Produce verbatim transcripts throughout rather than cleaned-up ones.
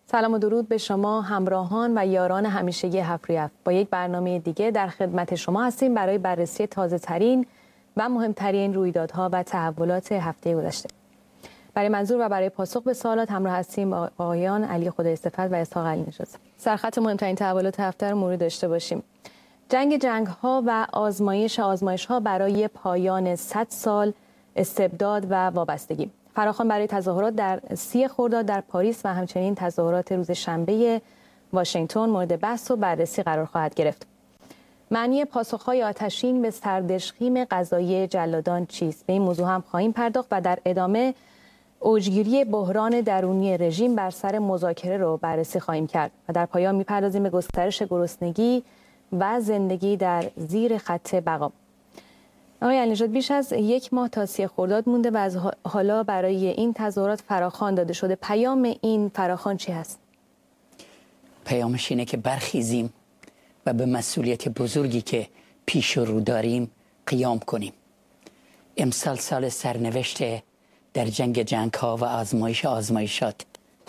سلام و درود به شما همراهان و یاران همیشگی هفت روی هفت. با یک برنامه دیگه در خدمت شما هستیم برای بررسی تازه ترین و مهمترین رویدادها و تحولات هفته گذشته. برای منظور و برای پاسخ به سوالات همراه هستیم با آقایان علی خدایصفت و اسحاق علی‌نژاد. سرخط مهمترین تحولات هفته رو مرور داشته باشیم. جنگ جنگ ها و آزمایش آزمایش ها برای پایان صد سال استبداد و وابستگی. فراخوان برای تظاهرات در سی خرداد در پاریس و همچنین تظاهرات روز شنبه واشنگتن مورد بحث و بررسی قرار خواهد گرفت. معنی پاسخ‌های آتشین به سردشخیم قضایی جلادان چیست؟ به این موضوع هم خواهیم پرداخت و در ادامه اوجگیری بحران درونی رژیم بر سر مذاکره رو بررسی خواهیم کرد و در پایان می‌پردازیم به گسترش گرسنگی و زندگی در زیر خط بقا. آقای علی‌نژاد، بیش از یک ماه تا سی خرداد مونده و از حالا برای این تظاهرات فراخوان داده شده. پیام این فراخوان چی هست؟ پیامش اینه که برخیزیم و به مسئولیت بزرگی که پیش رو داریم قیام کنیم. امسال سال سرنوشت در جنگ جنگ ها و آزمایش آزمایشات،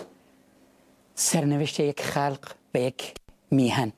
سرنوشت یک خلق و یک میهن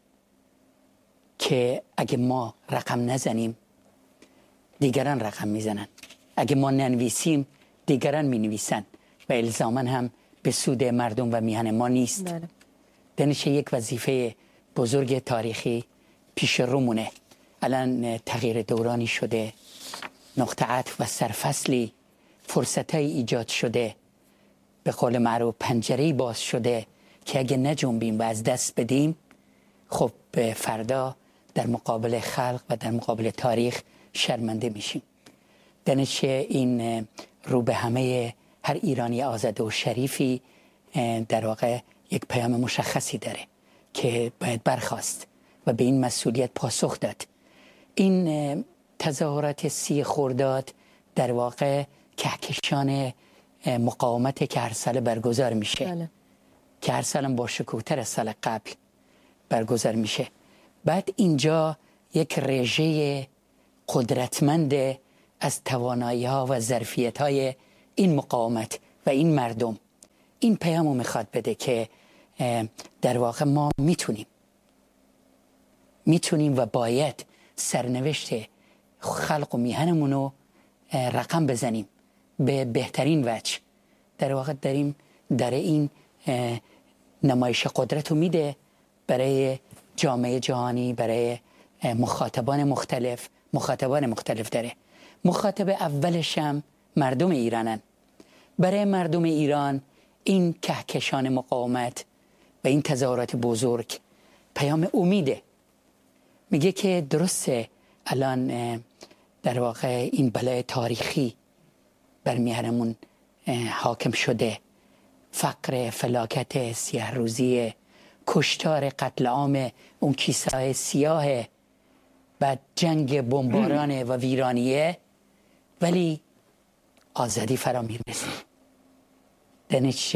که اگه ما رقم نزنیم دیگران رقم میزنن، اگه ما ننویسیم دیگران مینویسن و الزاما هم به سود مردم و میهن ما نیست. بله. دانش یک وظیفه بزرگ تاریخی پیش رومونه. الان تغییر دورانی شده، نقطه عطف و سرفصلی، فرصتای ایجاد شده، به قول معروف پنجره‌ای باز شده که اگه نجنبیم و از دست بدیم خب فردا در مقابل خلق و در مقابل تاریخ شرمنده میشیم. دانش این رو به همه هر ایرانی آزاده و شریفی در واقع یک پیام مشخصی داره که باید برخاست و به این مسئولیت پاسخ داد. این تظاهرات سی خرداد در واقع کهکشان مقاومت که هر سال برگزار میشه. بله. که هر سال با شکوه‌تر از سال قبل برگزار میشه. بعد اینجا یک رژه قدرتمند از توانایی‌ها و ظرفیت‌های این مقاومت و این مردم این پیامو میخواد بده که در واقع ما میتونیم میتونیم و باید سرنوشت خلق و میهنمونو رقم بزنیم به بهترین وجه. در واقع داریم در این نمایش قدرت رو میده برای جامعه جهانی، برای مخاطبان مختلف. مخاطبان مختلف داره. مخاطب اولش هم مردم ایرانن. برای مردم ایران این کهکشان مقاومت و این تظاهرات بزرگ پیام امیده. میگه که درسته الان در واقع این بلای تاریخی بر میهنمون حاکم شده، فقر، فلاکت، سیاه روزی، کشتار، قتل عام اون کیسه‌های سیاه، بعد جنگ بمباران و ویرانیه، ولی آزادی فرا میرسه. دانش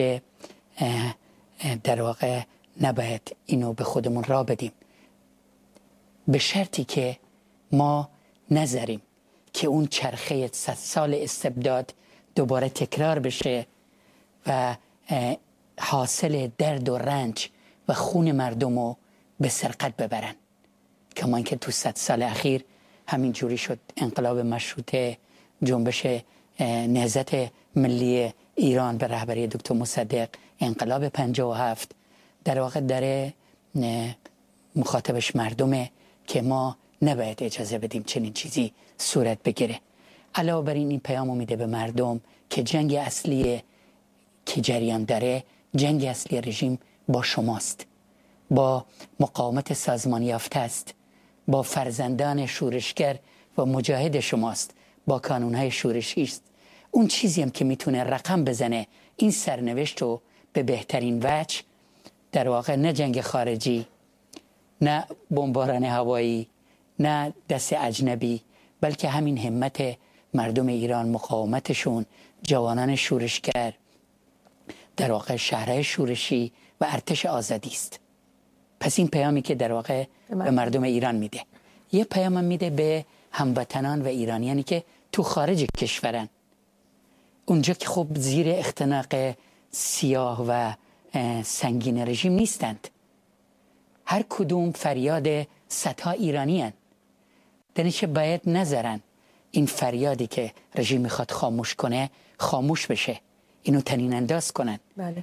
در واقع نباید اینو به خودمون را بدیم، به شرطی که ما نذاریم که اون چرخه صد سال استبداد دوباره تکرار بشه و حاصل درد و رنج و خون مردمو به سرقت ببرن. کما اینکه تو صد سال اخیر همین جوری شد. انقلاب مشروطه، جنبش نهضت ملی ایران به رهبری دکتر مصدق، انقلاب پنجاه و هفت در واقع داره مخاطبش مردمه که ما نباید اجازه بدیم چنین چیزی صورت بگیره. علاوه بر این این پیامو میده به مردم که جنگ اصلی که جریان داره، جنگ اصلی رژیم با شماست، با مقاومت سازمان یافته است، با فرزندان شورشگر و مجاهد شماست، با کانونهای شورشی است. اون چیزی هم که میتونه رقم بزنه این سرنوشت رو به بهترین وجه، در واقع نه جنگ خارجی، نه بمباران هوایی، نه دست اجنبی، بلکه همین همت مردم ایران، مقاومتشون، جوانان شورشگر، در واقع شهرهای شورشی و ارتش آزادی است. پس این پیامی که در واقع به مردم ایران میده، یه پیام میده به هموطنان و ایرانیانی که تو خارج کشورن، اونجا که خب زیر اختناق سیاه و سنگین رژیم نیستند. هر کدوم فریاد صدها ایرانی هستند. دنیشه باید نذارن این فریادی که رژیم میخواد خاموش کنه خاموش بشه، اینو تنین انداز کنن. بله.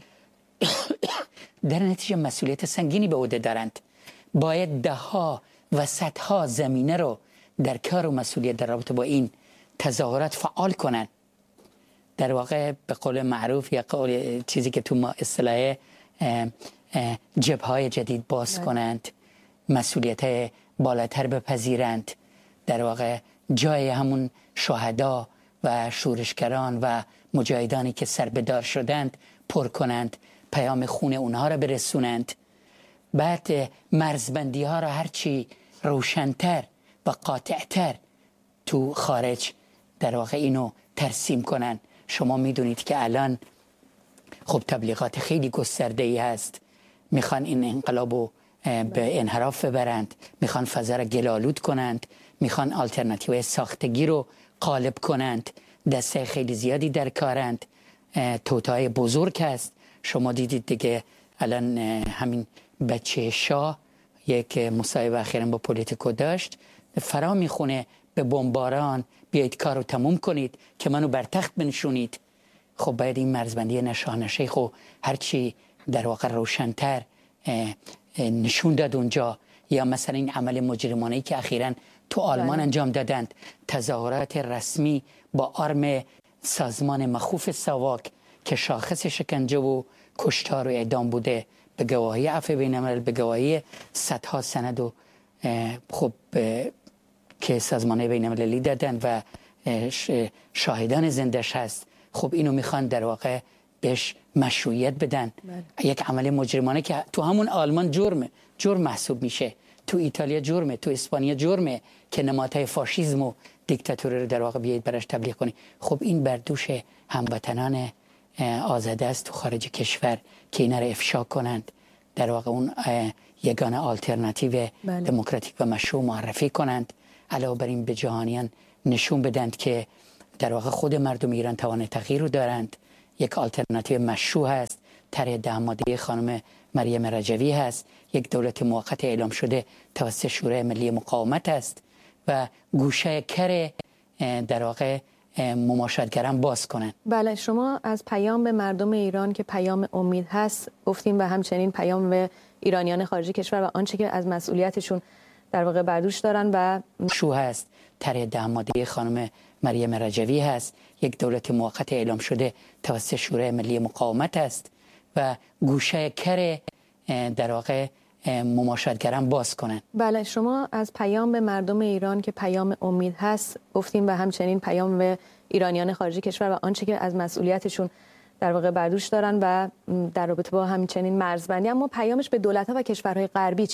در نتیجه مسئولیت سنگینی به عهده دارند. باید ده ها و صدها زمینه رو در کار و مسئولیت در رابطه با این تظاهرات فعال کنن. در واقع به قول معروف یا قول چیزی که تو ما اصطلاح جبهه‌های جدید باز بله. کنند، مسئولیت بالاتر بپذیرند، در واقع جای همون شهدا و شورشگران و مجاهدانی که سربدار شدند پر کنند، پیام خون اونها را برسونند. بعد مرزبندی ها را هرچی روشن‌تر و قاطع‌تر تو خارج در واقع اینو ترسیم کنند. شما میدونید که الان خب تبلیغات خیلی گسترده‌ای هست، میخوان این انقلابو به انحراف ببرند، میخوان فضا را گلالود کنند، میخوان آلترناتیو ساختگی رو غالب کنند. دسته خیلی زیادی در کارند، توطئه بزرگ است. شما دیدید دیگه الان همین بچه شاه یک مصاحبه اخیراً با پولیتیکو داشت، فرا میخونه به بمباران بیایید کارو تموم کنید که منو بر تخت بنشونید. خب باید این مرزبندی نشانشه خب هرچی در واقع روشن‌تر نشون داد اونجا. یا مثلا این عمل مجرمانه‌ای که اخیراً تو آلمان انجام دادند، تظاهرات رسمی با آرم سازمان مخوف ساواک که شاخص شکنجه و کشتار و اعدام بوده، به گواهی عفو بین‌الملل، به گواهی صدها سند و خب که سازمان بین‌المللی دادن و شاهدان زنده‌اش هست. خب اینو میخوان در واقع بهش مشروعیت بدن. بله. یک عمل مجرمانه که تو همون آلمان جرمه، جرم محسوب میشه، تو ایتالیا جرمه، تو اسپانیا جرمه که نمادهای فاشیسم و دیکتاتوری رو در واقع بیایید براش تبلیغ کنی. خب این بر دوش هموطنان آزاده است تو خارج کشور که اینا رو افشا کنند، در واقع اون یگانه آلترناتیو بله. دموکراتیک و مشروع معرفی کنند. علاوه بر این به جهانیان نشون بدند که در واقع خود مردم ایران توان تغییر رو دارند. یک آلترناتیو مشروع هست، طرح ده ماده خانم مریم رجوی هست، یک دولت موقت اعلام شده توسط شورای ملی مقاومت است و گوشه کر در واقع مماشاتگران باز کنند. بله، شما از پیام به مردم ایران که پیام امید هست گفتیم و همچنین پیام به ایرانیان خارج کشور و آنچه که از مسئولیتشون در واقع بردوش دارن و شو هست، طرح ده ماده خانم مریم رجوی هست، یک دولت موقت اعلام شده توسط شورای ملی مقاومت است و گوشه کر در واقع مماشاتگران باز کنند. بله، شما از پیام به مردم ایران که پیام امید هست گفتیم و همچنین پیام به ایرانیان خارج کشور و آنچه که از مسئولیتشون در واقع بردوش دارن و در رابطه با همچنین مرزبندی، اما پیامش به دولت‌ها و کشورهای غربی